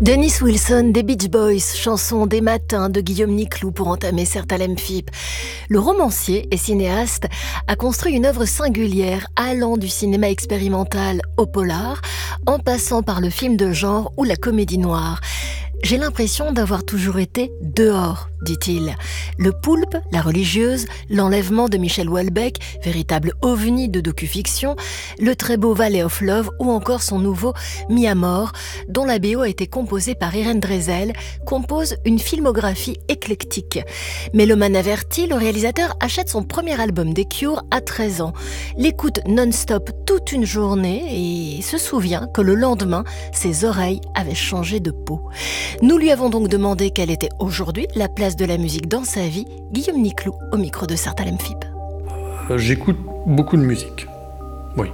Dennis Wilson des Beach Boys, chanson des matins de Guillaume Niclou pour entamer Sertalem Phip. Le romancier et cinéaste a construit une œuvre singulière allant du cinéma expérimental au polar, en passant par le film de genre ou la comédie noire. J'ai l'impression d'avoir toujours été dehors, dit-il. Le Poulpe, la religieuse, l'enlèvement de Michel Houellebecq, véritable ovni de docu-fiction, le très beau Valley of Love ou encore son nouveau Mis à mort, dont la BO a été composée par Irène Dresel, compose une filmographie éclectique. Mélomane averti, le réalisateur achète son premier album des Cure à 13 ans, l'écoute non-stop toute une journée et se souvient que le lendemain, ses oreilles avaient changé de peau. Nous lui avons donc demandé quelle était aujourd'hui la place de la musique dans sa vie. Guillaume Niclou au micro de Sertalem Phip. J'écoute beaucoup de musique, oui.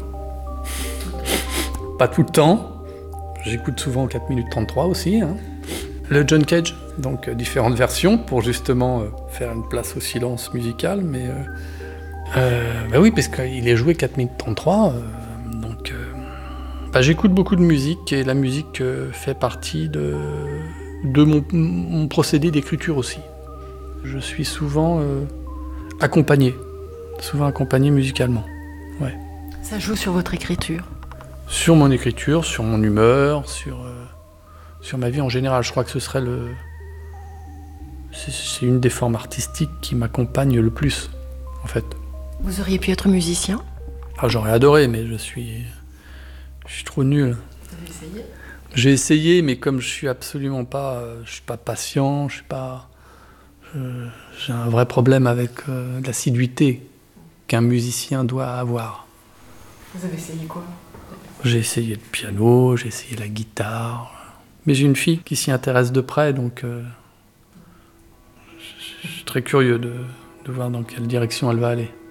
Pas tout le temps, j'écoute souvent 4 minutes 33 aussi. Le John Cage, donc différentes versions pour justement faire une place au silence musical, mais oui, parce qu'il est joué 4 minutes 33, j'écoute beaucoup de musique et la musique fait partie de mon procédé d'écriture aussi. Je suis souvent accompagné musicalement. Ouais. Ça joue sur votre écriture? Sur mon écriture, sur mon humeur, sur ma vie en général. Je crois que ce serait c'est une des formes artistiques qui m'accompagne le plus, en fait. Vous auriez pu être musicien? J'aurais adoré, mais je suis trop nul. Vous avez essayé? J'ai essayé, mais comme je suis absolument pas, je suis pas patient, j'ai un vrai problème avec l'assiduité qu'un musicien doit avoir. Vous avez essayé quoi? J'ai essayé le piano, j'ai essayé la guitare, mais j'ai une fille qui s'y intéresse de près, donc je suis très curieux de voir dans quelle direction elle va aller.